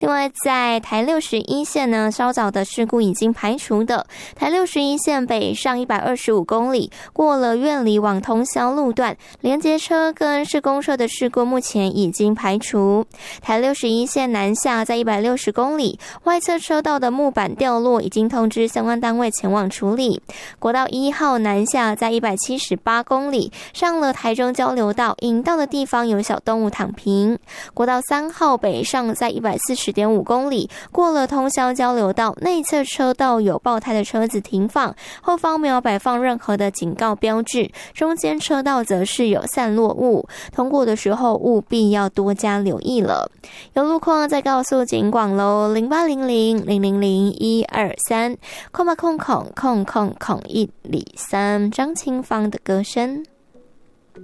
另外，在台61线呢，稍早的事故已经排除的。台61线北上125公里，过了苑里往通霄路段，连接车跟市公车的事故目前已经排除。台61线南下在160公里，外侧车道的木板掉落，已经通知相关单位前往处理。国道1号南下在178公里，上了台中交流道，引到的地方有小动物躺平。国道3号北上在140.5公里，过了通霄交流道，内侧车道有爆胎的车子停放，后方没有摆放任何的警告标志，中间车道则是有散落物，通过的时候务必要多加留意了。有路况再告诉警广喽，0800000123，空103张清芳的歌声。